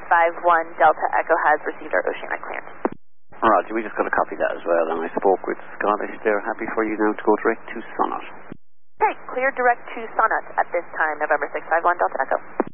Delta Echo has received our Oceanic clearance. Roger, we just got a copy of that as well, and I spoke with Scottish. They're happy for you now to go direct to Sonnet. Okay, clear direct to Sonnet at this time, November 651 Delta Echo.